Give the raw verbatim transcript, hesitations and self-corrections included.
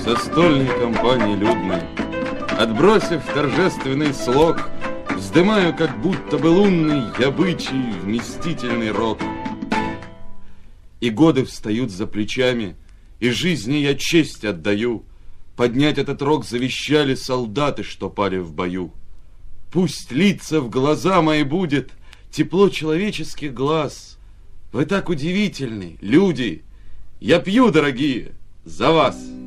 застольной компании людной, отбросив торжественный слог, вздымаю, как будто бы лунный, я бычий вместительный рог. И годы встают за плечами, и жизни я честь отдаю. Поднять этот рог завещали солдаты, что пали в бою. Пусть литься в глаза мои будет тепло человеческих глаз. Вы так удивительны, люди. Я пью, дорогие, за вас.